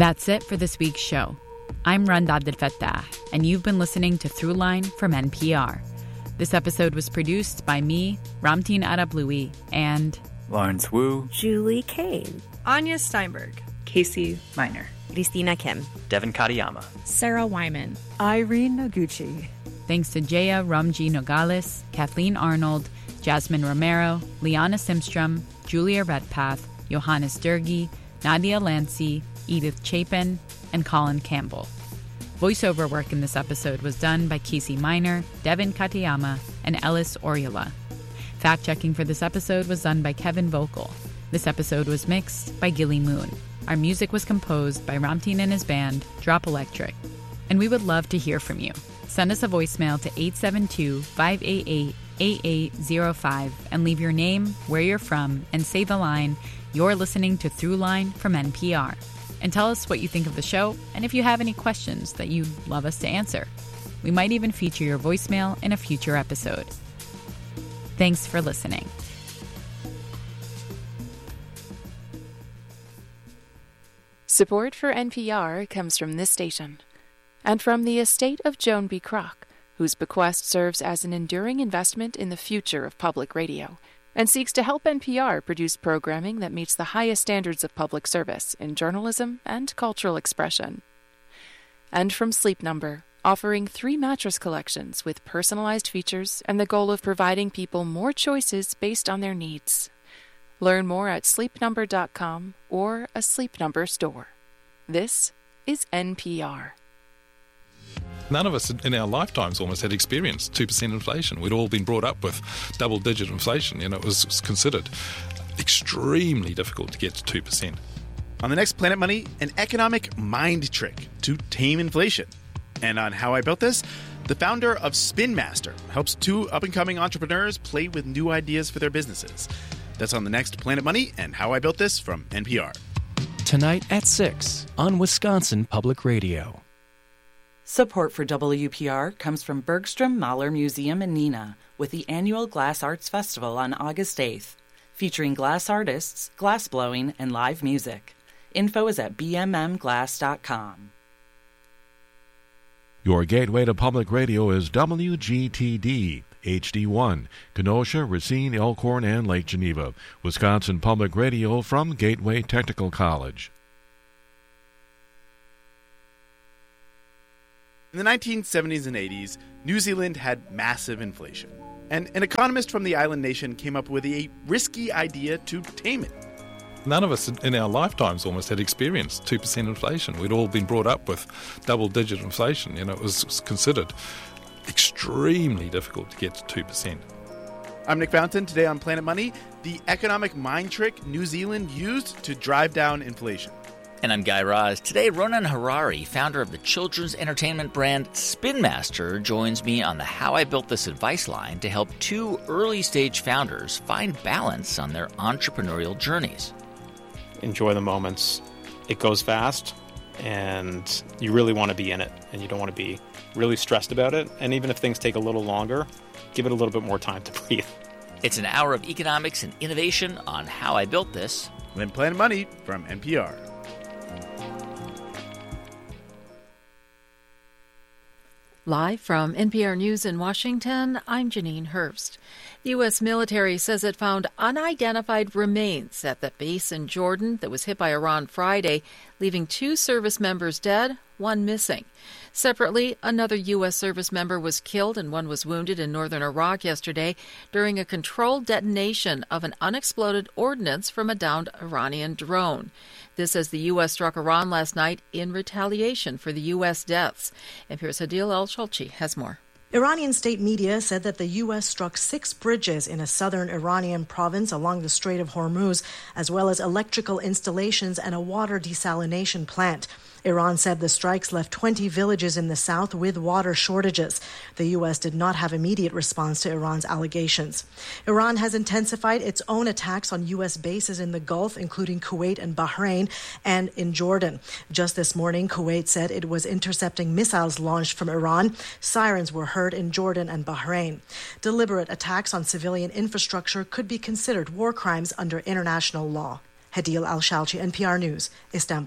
That's it for this week's show. I'm Randa Abdelfattah, and you've been listening to Throughline from NPR. This episode was produced by me, Ramtin Arablouei, and Lawrence Wu, Julie Kane, Anya Steinberg, Casey Miner, Christina Kim, Devin Katayama, Sarah Wyman, Irene Noguchi. Thanks to Jaya Ramji Nogales, Kathleen Arnold, Jasmine Romero, Liana Simstrom, Julia Redpath, Johannes Dergi, Nadia Lancy, Edith Chapin, and Colin Campbell. Voiceover work in this episode was done by Casey Miner, Devin Katayama, and Ellis Oriola. Fact-checking for this episode was done by Kevin Vogel. This episode was mixed by Gilly Moon. Our music was composed by Ramtin and his band, Drop Electric. And we would love to hear from you. Send us a voicemail to 872-588-8805 and leave your name, where you're from, and say the line, "You're listening to Throughline from NPR." And tell us what you think of the show and if you have any questions that you'd love us to answer. We might even feature your voicemail in a future episode. Thanks for listening. Support for NPR comes from this station and from the estate of Joan B. Kroc, whose bequest serves as an enduring investment in the future of public radio and seeks to help NPR produce programming that meets the highest standards of public service in journalism and cultural expression. And from Sleep Number, offering 3 mattress collections with personalized features and the goal of providing people more choices based on their needs. Learn more at sleepnumber.com or a Sleep Number store. This is NPR. None of us in our lifetimes almost had experienced 2% inflation. We'd all been brought up with double-digit inflation. It was considered extremely difficult to get to 2%. On the next Planet Money, an economic mind trick to tame inflation. And on How I Built This, the founder of Spin Master helps 2 up-and-coming entrepreneurs play with new ideas for their businesses. That's on the next Planet Money and How I Built This from NPR. Tonight at 6 on Wisconsin Public Radio. Support for WPR comes from Bergstrom Mahler Museum in Neenah with the annual Glass Arts Festival on August 8th, featuring glass artists, glass blowing, and live music. Info is at bmmglass.com. Your gateway to public radio is WGTD, HD1, Kenosha, Racine, Elkhorn, and Lake Geneva. Wisconsin Public Radio from Gateway Technical College. In the 1970s and 80s, New Zealand had massive inflation. And an economist from the island nation came up with a risky idea to tame it. None of us in our lifetimes almost had experienced 2% inflation. We'd all been brought up with double-digit inflation. It was considered extremely difficult to get to 2%. I'm Nick Fountain. Today on Planet Money, the economic mind trick New Zealand used to drive down inflation. And I'm Guy Raz. Today, Ronan Harari, founder of the children's entertainment brand Spin Master, joins me on the How I Built This advice line to help 2 early-stage founders find balance on their entrepreneurial journeys. Enjoy the moments. It goes fast, and you really want to be in it, and you don't want to be really stressed about it. And even if things take a little longer, give it a little bit more time to breathe. It's an hour of economics and innovation on How I Built This. When Planet Money from NPR. Live from NPR News in Washington, I'm Janine Hurst. The U.S. military says it found unidentified remains at the base in Jordan that was hit by Iran Friday, leaving 2 service members dead, 1 missing. Separately, another U.S. service member was killed and 1 was wounded in northern Iraq yesterday during a controlled detonation of an unexploded ordnance from a downed Iranian drone. This as the U.S. struck Iran last night in retaliation for the U.S. deaths. NPR's Hadil El-Shalchi has more. Iranian state media said that the U.S. struck 6 bridges in a southern Iranian province along the Strait of Hormuz, as well as electrical installations and a water desalination plant. Iran said the strikes left 20 villages in the south with water shortages. The U.S. did not have immediate response to Iran's allegations. Iran has intensified its own attacks on U.S. bases in the Gulf, including Kuwait and Bahrain, and in Jordan. Just this morning, Kuwait said it was intercepting missiles launched from Iran. Sirens were heard in Jordan and Bahrain. Deliberate attacks on civilian infrastructure could be considered war crimes under international law. Hadil El-Shalchi, NPR News, Istanbul.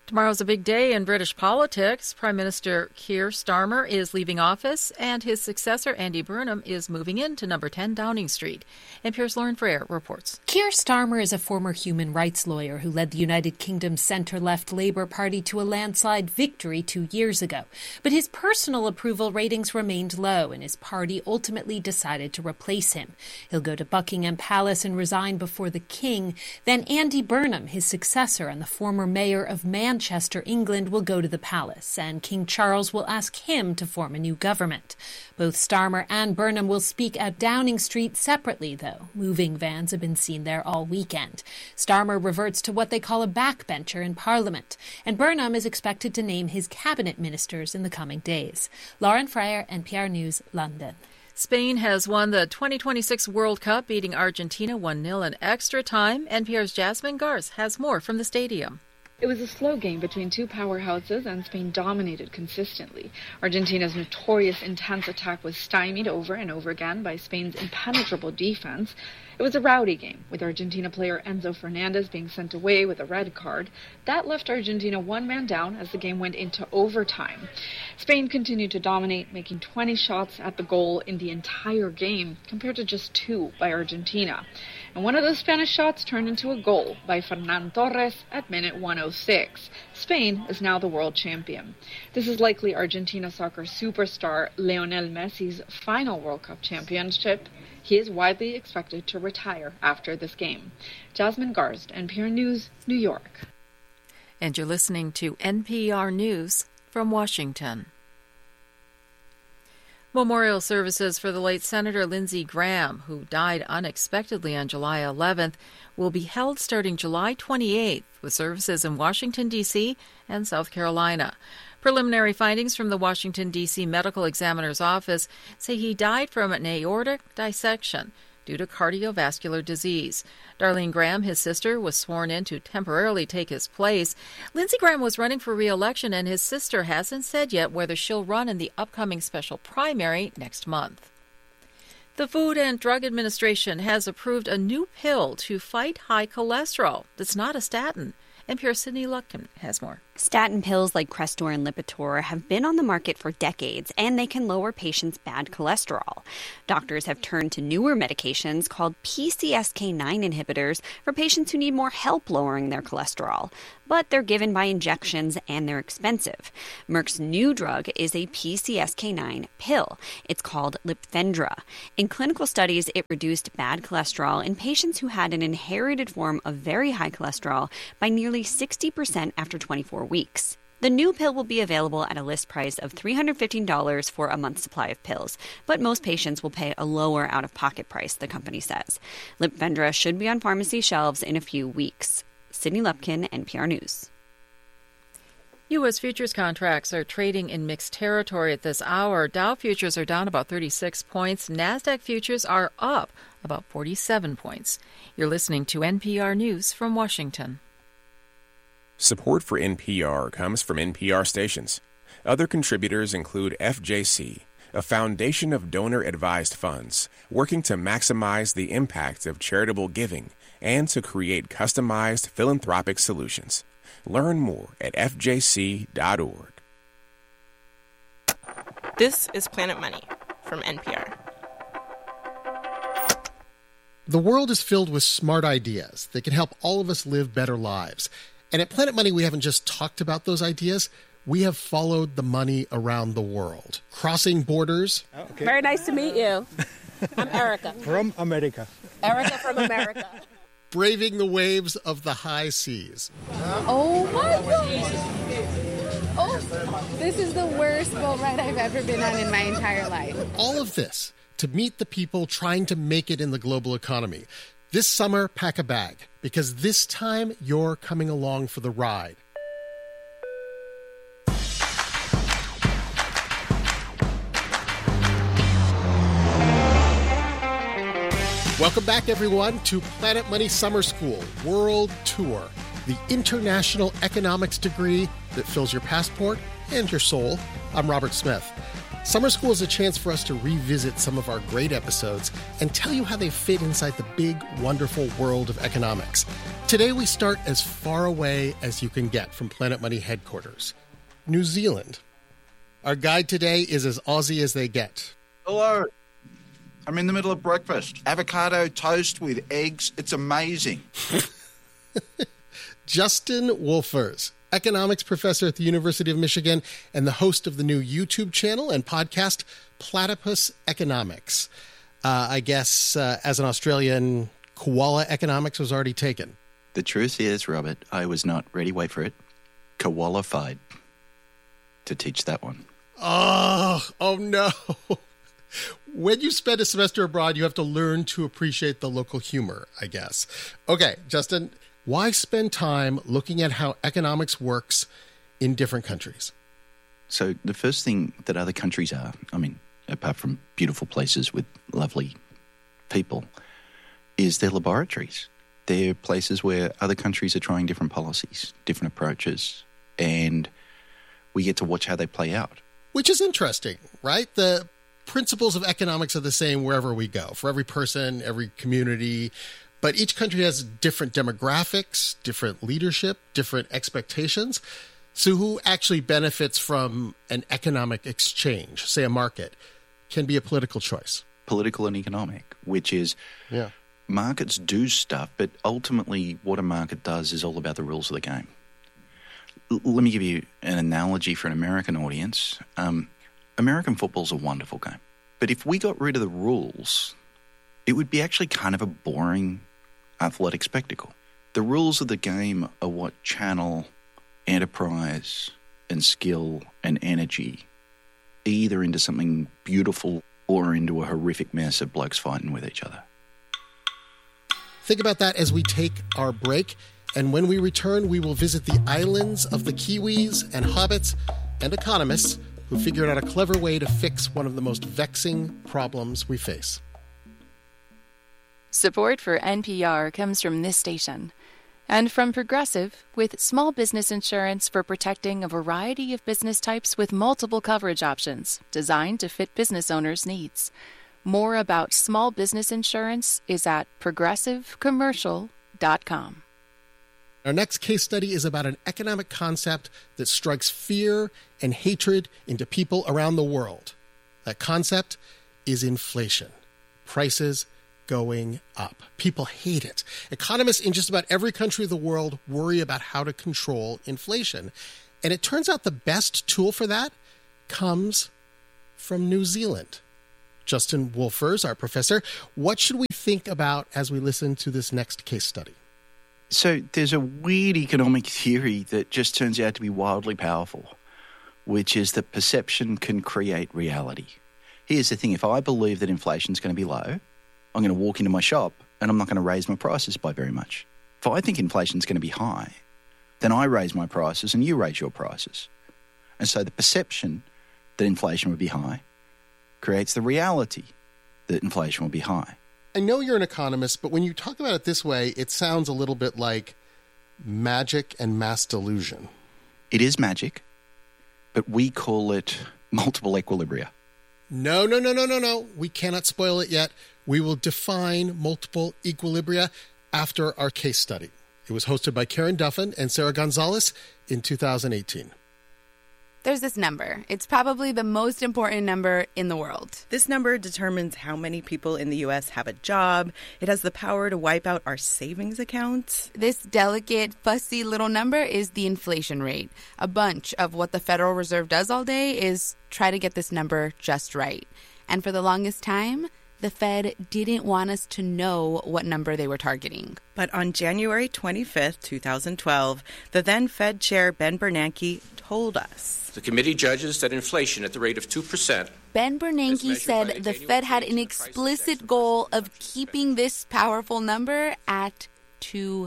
Tomorrow's a big day in British politics. Prime Minister Keir Starmer is leaving office, and his successor, Andy Burnham, is moving into number 10 Downing Street. NPR's Lauren Freire reports. Keir Starmer is a former human rights lawyer who led the United Kingdom's centre-left Labour Party to a landslide victory 2 years ago. But his personal approval ratings remained low, and his party ultimately decided to replace him. He'll go to Buckingham Palace and resign before the King. Then Andy Burnham, his successor and the former mayor of Manchester, England, will go to the palace, and King Charles will ask him to form a new government. Both Starmer and Burnham will speak at Downing Street separately, though. Moving vans have been seen there all weekend. Starmer reverts to what they call a backbencher in Parliament, and Burnham is expected to name his cabinet ministers in the coming days. Lauren Freire, NPR News, London. Spain has won the 2026 World Cup, beating Argentina 1-0 in extra time. NPR's Jasmine Garz has more from the stadium. It was a slow game between two powerhouses, and Spain dominated consistently. Argentina's notorious intense attack was stymied over and over again by Spain's impenetrable defense. It was a rowdy game, with Argentina player Enzo Fernandez being sent away with a red card. That left Argentina one man down as the game went into overtime. Spain continued to dominate, making 20 shots at the goal in the entire game, compared to just 2 by Argentina. And one of those Spanish shots turned into a goal by Fernan Torres at minute 106. Spain is now the world champion. This is likely Argentina soccer superstar Lionel Messi's final World Cup championship. He is widely expected to retire after this game. Jasmine Garst, NPR News, New York. And you're listening to NPR News from Washington. Memorial services for the late Senator Lindsey Graham, who died unexpectedly on July 11th, will be held starting July 28th, with services in Washington, D.C. and South Carolina. Preliminary findings from the Washington, D.C. Medical Examiner's Office say he died from an aortic dissection due to cardiovascular disease. Darlene Graham, his sister, was sworn in to temporarily take his place. Lindsey Graham was running for re-election, and his sister hasn't said yet whether she'll run in the upcoming special primary next month. The Food and Drug Administration has approved a new pill to fight high cholesterol that's not a statin. NPR's Sydney Lutkin has more. Statin pills like Crestor and Lipitor have been on the market for decades, and they can lower patients' bad cholesterol. Doctors have turned to newer medications called PCSK9 inhibitors for patients who need more help lowering their cholesterol. But they're given by injections, and they're expensive. Merck's new drug is a PCSK9 pill. It's called Lipfendra. In clinical studies, it reduced bad cholesterol in patients who had an inherited form of very high cholesterol by nearly 60% after 24 weeks. The new pill will be available at a list price of $315 for a month's supply of pills, but most patients will pay a lower out-of-pocket price, the company says. Lipfendra should be on pharmacy shelves in a few weeks. Sydney Lupkin, NPR News. U.S. futures contracts are trading in mixed territory at this hour. Dow futures are down about 36 points. NASDAQ futures are up about 47 points. You're listening to NPR News from Washington. Support for NPR comes from NPR stations. Other contributors include FJC, a foundation of donor-advised funds working to maximize the impact of charitable giving and to create customized philanthropic solutions. Learn more at fjc.org. This is Planet Money from NPR. The world is filled with smart ideas that can help all of us live better lives. And at Planet Money, we haven't just talked about those ideas. We have followed the money around the world, crossing borders. Oh, okay. Very nice to meet you. I'm Erica. From America. Erica from America. Braving the waves of the high seas. Oh, my God. Oh, this is the worst boat ride I've ever been on in my entire life. All of this to meet the people trying to make it in the global economy. This summer, pack a bag, because this time you're coming along for the ride. Welcome back, everyone, to Planet Money Summer School World Tour, the international economics degree that fills your passport and your soul. I'm Robert Smith. Summer School is a chance for us to revisit some of our great episodes and tell you how they fit inside the big, wonderful world of economics. Today we start as far away as you can get from Planet Money headquarters, New Zealand. Our guide today is as Aussie as they get. Hello. I'm in the middle of breakfast. Avocado toast with eggs. It's amazing. Justin Wolfers, economics professor at the University of Michigan and the host of the new YouTube channel and podcast, Platypus Economics. I guess as an Australian, koala economics was already taken. The truth is, Robert, I was not ready, wait for it, qualified to teach that one. Oh no. When you spend a semester abroad, you have to learn to appreciate the local humor, I guess. Okay, Justin, why spend time looking at how economics works in different countries? So the first thing that other countries are, I mean, apart from beautiful places with lovely people, is their laboratories. They're places where other countries are trying different policies, different approaches, and we get to watch how they play out. Which is interesting, right? The principles of economics are the same wherever we go, for every person, every community, but each country has different demographics, different leadership, different expectations. So who actually benefits from an economic exchange, say a market, can be a political choice. Political and economic, which is... Yeah. Markets do stuff, but ultimately what a market does is all about the rules of the game. Let me give you an analogy for an American audience. American football's a wonderful game. But if we got rid of the rules, it would be actually kind of a boring athletic spectacle. The rules of the game are what channel enterprise and skill and energy either into something beautiful or into a horrific mess of blokes fighting with each other. Think about that as we take our break. And when we return, we will visit the islands of the Kiwis and hobbits and economists who figured out a clever way to fix one of the most vexing problems we face. Support for NPR comes from this station and from Progressive, with small business insurance for protecting a variety of business types with multiple coverage options designed to fit business owners' needs. More about small business insurance is at progressivecommercial.com. Our next case study is about an economic concept that strikes fear and hatred into people around the world. That concept is inflation. Prices going up. People hate it. Economists in just about every country of the world worry about how to control inflation. And it turns out the best tool for that comes from New Zealand. Justin Wolfers, our professor, what should we think about as we listen to this next case study? So there's a weird economic theory that just turns out to be wildly powerful, which is that perception can create reality. Here's the thing. If I believe that inflation's going to be low, I'm going to walk into my shop and I'm not going to raise my prices by very much. If I think inflation's going to be high, then I raise my prices and you raise your prices. And so the perception that inflation would be high creates the reality that inflation will be high. I know you're an economist, but when you talk about it this way, it sounds a little bit like magic and mass delusion. It is magic, but we call it multiple equilibria. No. We cannot spoil it yet. We will define multiple equilibria after our case study. It was hosted by Karen Duffin and Sarah Gonzalez in 2018. There's this number. It's probably the most important number in the world. This number determines how many people in the U.S. have a job. It has the power to wipe out our savings accounts. This delicate, fussy little number is the inflation rate. A bunch of what the Federal Reserve does all day is try to get this number just right. And for the longest time, the Fed didn't want us to know what number they were targeting. But on January 25th, 2012, the then Fed chair Ben Bernanke told us. The committee judges that inflation at the rate of 2%. Ben Bernanke said the Fed had an explicit goal of keeping this powerful number at 2%.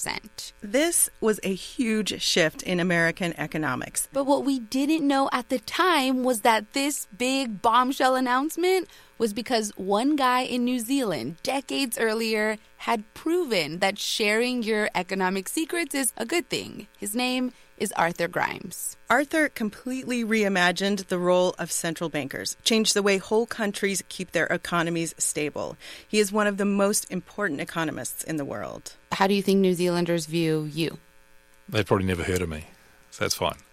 This was a huge shift in American economics. But what we didn't know at the time was that this big bombshell announcement was because one guy in New Zealand decades earlier had proven that sharing your economic secrets is a good thing. His name is Arthur Grimes. Arthur completely reimagined the role of central bankers, changed the way whole countries keep their economies stable. He is one of the most important economists in the world. How do you think New Zealanders view you? They've probably never heard of me, so that's fine.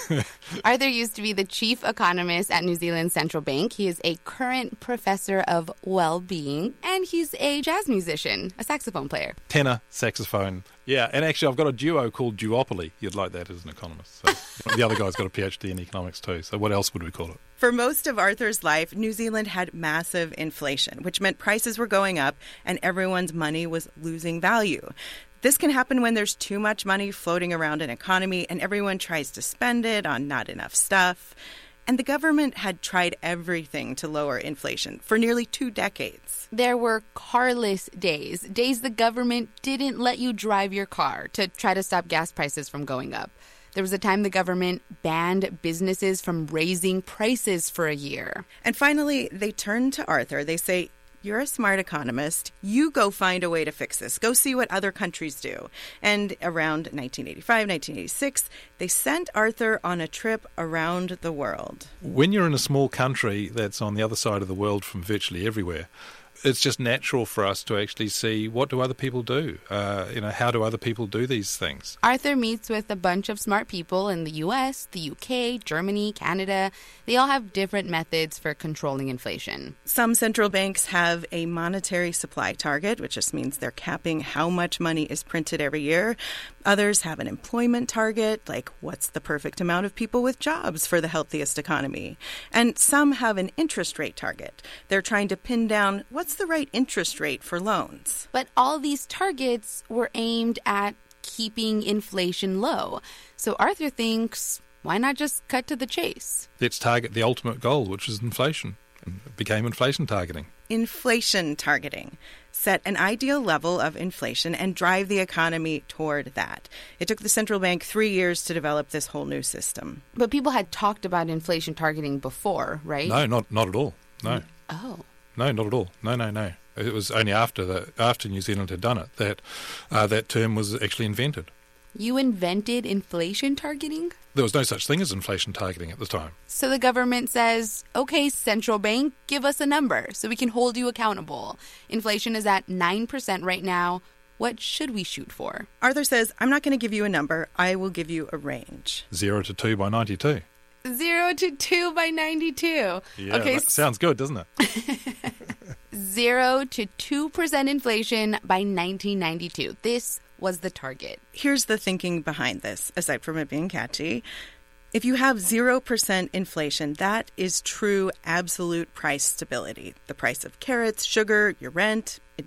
Arthur used to be the chief economist at New Zealand's central bank. He is a current professor of well-being, and he's a jazz musician, a saxophone player. Tenor, saxophone. Yeah, and actually I've got a duo called Duopoly. You'd like that as an economist. So the other guy's got a PhD in economics too, so what else would we call it? For most of Arthur's life, New Zealand had massive inflation, which meant prices were going up and everyone's money was losing value. This can happen when there's too much money floating around an economy and everyone tries to spend it on not enough stuff. And the government had tried everything to lower inflation for nearly 2 decades. There were carless days the government didn't let you drive your car to try to stop gas prices from going up. There was a time the government banned businesses from raising prices for a year. And finally, they turned to Arthur. They say, "You're a smart economist. You go find a way to fix this. Go see what other countries do." And around 1985, 1986, they sent Arthur on a trip around the world. When you're in a small country that's on the other side of the world from virtually everywhere, it's just natural for us to actually see what do other people do. How do other people do these things? Arthur meets with a bunch of smart people in the U.S., the U.K., Germany, Canada. They all have different methods for controlling inflation. Some central banks have a monetary supply target, which just means they're capping how much money is printed every year. Others have an employment target, like what's the perfect amount of people with jobs for the healthiest economy. And some have an interest rate target. They're trying to pin down what's the right interest rate for loans. But all these targets were aimed at keeping inflation low. So Arthur thinks, why not just cut to the chase? Let's target the ultimate goal, which is inflation. It became inflation targeting. Inflation targeting. Set an ideal level of inflation and drive the economy toward that. It took the central bank 3 years to develop this whole new system. But people had talked about inflation targeting before, right? No, not at all. No. Oh. No, not at all. No. It was only after New Zealand had done it that term was actually invented. You invented inflation targeting? There was no such thing as inflation targeting at the time. So the government says, okay, central bank, give us a number so we can hold you accountable. Inflation is at 9% right now. What should we shoot for? Arthur says, I'm not going to give you a number. I will give you a range. 0 to 2 by 92. 0 to 2 by 92. Yeah, okay, that sounds good, doesn't it? 0 to 2% inflation by 1992. This was the target. Here's the thinking behind this, aside from it being catchy. If you have 0% inflation, that is true absolute price stability. The price of carrots, sugar, your rent,